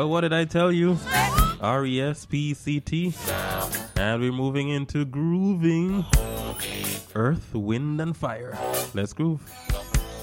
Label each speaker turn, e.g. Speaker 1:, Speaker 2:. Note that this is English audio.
Speaker 1: Well, what did I tell you? RESPCT. And we're moving into grooving. Earth, wind, and fire. Let's groove.